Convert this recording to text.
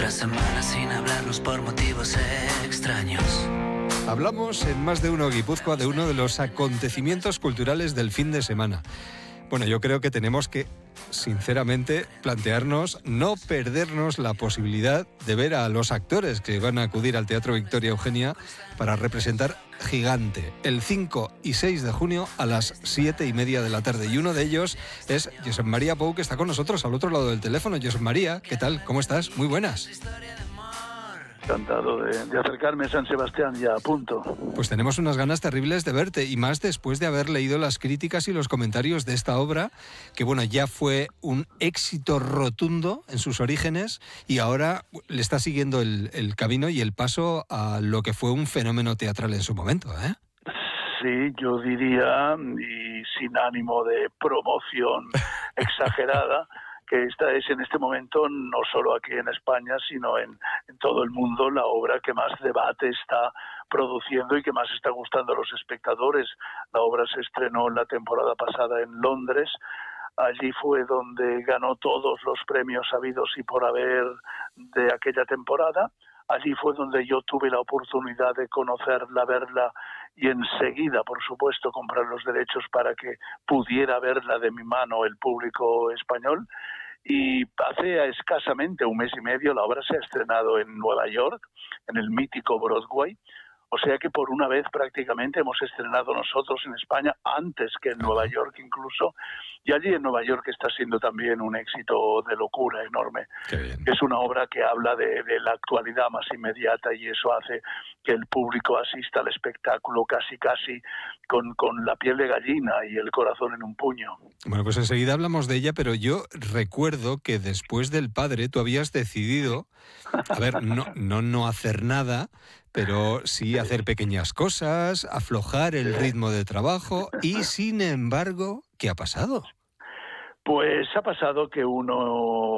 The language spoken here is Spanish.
Otra semana sin hablarnos por motivos extraños. Hablamos en Más de Uno Guipúzcoa de uno de los acontecimientos culturales del fin de semana. Bueno, yo creo que tenemos que, sinceramente, plantearnos no perdernos la posibilidad de ver a los actores que van a acudir al Teatro Victoria Eugenia para representar Gigante, el 5 y 6 de junio a las 7:30 de la tarde. Y uno de ellos es Josep María Pou, que está con nosotros al otro lado del teléfono. Josep María, ¿qué tal? ¿Cómo estás? Muy buenas. Encantado de acercarme a San Sebastián, ya a punto. Pues tenemos unas ganas terribles de verte, y más después de haber leído las críticas y los comentarios de esta obra, que bueno, ya fue un éxito rotundo en sus orígenes y ahora le está siguiendo el camino y el paso a lo que fue un fenómeno teatral en su momento, ¿eh? Sí, yo diría, y sin ánimo de promoción exagerada, que esta es en este momento, no solo aquí en España, sino en todo el mundo, la obra que más debate está produciendo y que más está gustando a los espectadores. La obra se estrenó la temporada pasada en Londres. Allí fue donde ganó todos los premios habidos y por haber de aquella temporada. Allí fue donde yo tuve la oportunidad de conocerla, verla y enseguida, por supuesto, comprar los derechos para que pudiera verla de mi mano el público español. Y hace escasamente un mes y medio la obra se ha estrenado en Nueva York, en el mítico Broadway. O sea que por una vez prácticamente hemos estrenado nosotros en España antes que en Nueva York incluso. Y allí en Nueva York está siendo también un éxito de locura enorme. Es una obra que habla de la actualidad más inmediata y eso hace que el público asista al espectáculo casi con la piel de gallina y el corazón en un puño. Bueno, pues enseguida hablamos de ella, pero yo recuerdo que después del Padre tú habías decidido, a ver, no hacer nada, pero sí hacer pequeñas cosas, aflojar el ritmo de trabajo y, sin embargo, ¿qué ha pasado? Pues ha pasado que uno